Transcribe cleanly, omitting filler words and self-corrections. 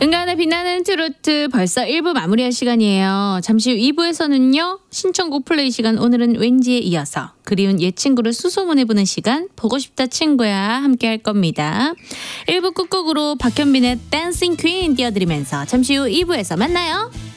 은간의 빛나는 트로트 벌써 1부 마무리할 시간이에요. 잠시 후 2부에서는요. 신청곡 플레이 시간 오늘은 왠지에 이어서 그리운 옛 친구를 수소문해보는 시간 보고 싶다 친구야 함께 할 겁니다. 1부 끝곡으로 박현빈의 댄싱 퀸 띄워드리면서 잠시 후 2부에서 만나요.